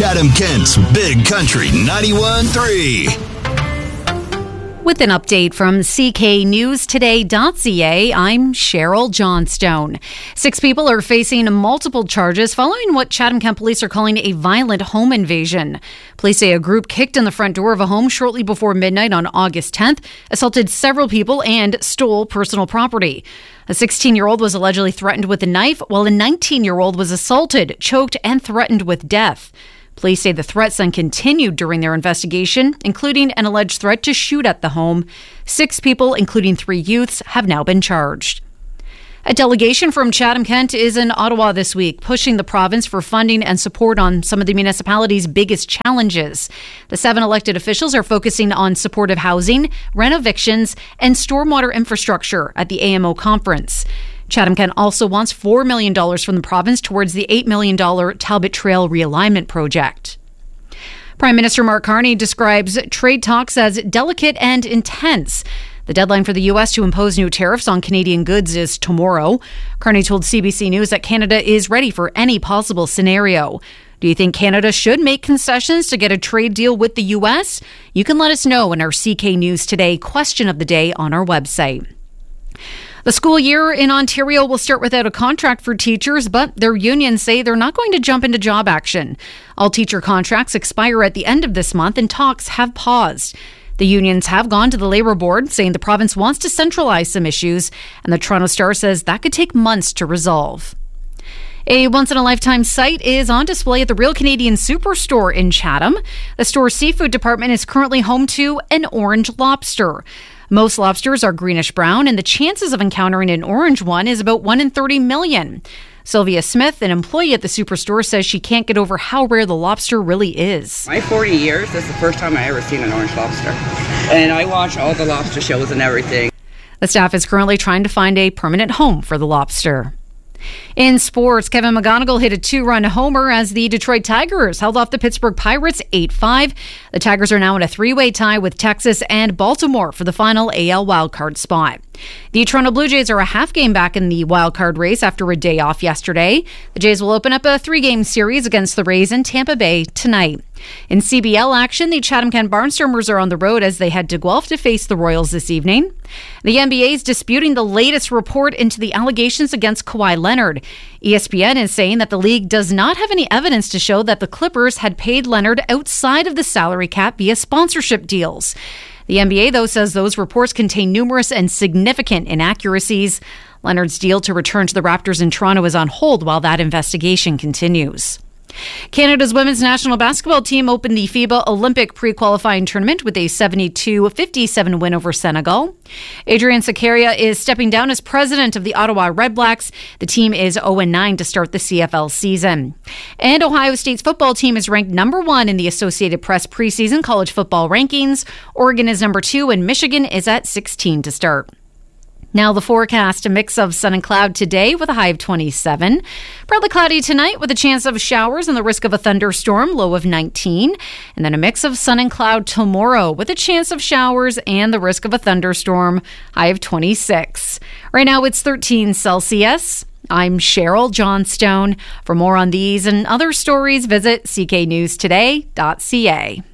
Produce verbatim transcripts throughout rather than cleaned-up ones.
Chatham-Kent's Big Country ninety-one point three. With an update from C K News Today dot C A, I'm Cheryl Johnstone. Six people are facing multiple charges following what Chatham-Kent police are calling a violent home invasion. Police say a group kicked in the front door of a home shortly before midnight on August tenth, assaulted several people, and stole personal property. A sixteen-year-old was allegedly threatened with a knife, while a nineteen-year-old was assaulted, choked, and threatened with death. Police say the threats then continued during their investigation, including an alleged threat to shoot at the home. Six people, including three youths, have now been charged. A delegation from Chatham-Kent is in Ottawa this week, pushing the province for funding and support on some of the municipality's biggest challenges. The seven elected officials are focusing on supportive housing, rent evictions, and stormwater infrastructure at the A M O conference. Chatham-Kent also wants four million dollars from the province towards the eight million dollars Talbot Trail realignment project. Prime Minister Mark Carney describes trade talks as delicate and intense. The deadline for the U S to impose new tariffs on Canadian goods is tomorrow. Carney told C B C News that Canada is ready for any possible scenario. Do you think Canada should make concessions to get a trade deal with the U S? You can let us know in our C K News Today question of the day on our website. The school year in Ontario will start without a contract for teachers, but their unions say they're not going to jump into job action. All teacher contracts expire at the end of this month and talks have paused. The unions have gone to the Labour Board, saying the province wants to centralize some issues, and the Toronto Star says that could take months to resolve. A once-in-a-lifetime sight is on display at the Real Canadian Superstore in Chatham. The store's seafood department is currently home to an orange lobster. Most lobsters are greenish-brown, and the chances of encountering an orange one is about one in thirty million. Sylvia Smith, an employee at the Superstore, says she can't get over how rare the lobster really is. My forty years, this is the first time I ever seen an orange lobster. And I watch all the lobster shows and everything. The staff is currently trying to find a permanent home for the lobster. In sports, Kevin McGonigal hit a two-run homer as the Detroit Tigers held off the Pittsburgh Pirates eight five. The Tigers are now in a three-way tie with Texas and Baltimore for the final A L wildcard spot. The Toronto Blue Jays are a half game back in the wildcard race after a day off yesterday. The Jays will open up a three-game series against the Rays in Tampa Bay tonight. In C B L action, the Chatham-Kent Barnstormers are on the road as they head to Guelph to face the Royals this evening. The N B A is disputing the latest report into the allegations against Kawhi Leonard. E S P N is saying that the league does not have any evidence to show that the Clippers had paid Leonard outside of the salary cap via sponsorship deals. The N B A, though, says those reports contain numerous and significant inaccuracies. Leonard's deal to return to the Raptors in Toronto is on hold while that investigation continues. Canada's women's national basketball team opened the FIBA Olympic pre-qualifying tournament with a seventy-two fifty-seven win over Senegal. Adrian Sakaria is stepping down as president of the Ottawa Redblacks. The team is oh and nine to start the C F L season. And Ohio State's football team is ranked number one in the Associated Press preseason college football rankings. Oregon is number two and Michigan is at sixteen to start. Now the forecast, a mix of sun and cloud today with a high of twenty-seven. Partly cloudy tonight with a chance of showers and the risk of a thunderstorm, low of nineteen. And then a mix of sun and cloud tomorrow with a chance of showers and the risk of a thunderstorm, high of twenty-six. Right now it's thirteen Celsius. I'm Cheryl Johnstone. For more on these and other stories, visit c k news today dot c a.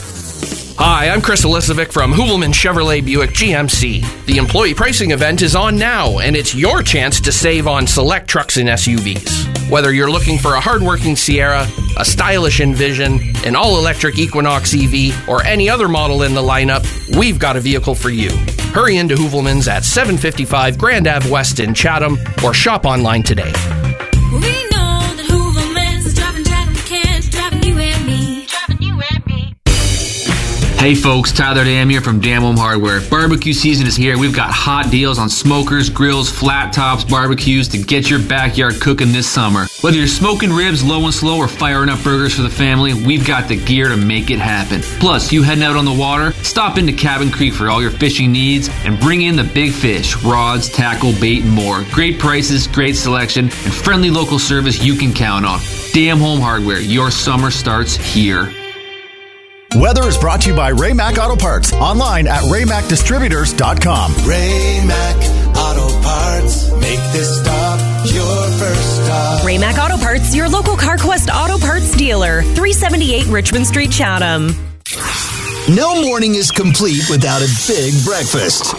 Hi, I'm Chris Elisovic from Hoovelman Chevrolet Buick G M C. The employee pricing event is on now, and it's your chance to save on select trucks and S U Vs. Whether you're looking for a hardworking Sierra, a stylish Envision, an all-electric Equinox E V, or any other model in the lineup, we've got a vehicle for you. Hurry into Hoovelman's at seven fifty-five Grand Ave West in Chatham, or shop online today. We know that Hoovelman's is driving Chatham-Kent, driving you and me, driving you and me. Hey folks, Tyler Dam here from Dam Home Hardware. Barbecue season is here. We've got hot deals on smokers, grills, flat tops, barbecues to get your backyard cooking this summer. Whether you're smoking ribs low and slow or firing up burgers for the family, we've got the gear to make it happen. Plus, you heading out on the water? Stop into Cabin Creek for all your fishing needs and bring in the big fish, rods, tackle, bait, and more. Great prices, great selection, and friendly local service you can count on. Dam Home Hardware, your summer starts here. Weather is brought to you by Ray Mac Auto Parts. Online at ray mac distributors dot com. Ray Mac Auto Parts. Make this stop your first stop. Raymac Auto Parts, your local CarQuest Auto Parts dealer. three seventy-eight Richmond Street, Chatham. No morning is complete without a big breakfast.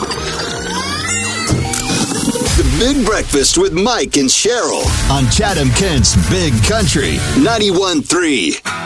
The Big Breakfast with Mike and Cheryl on Chatham Kent's Big Country ninety-one point three.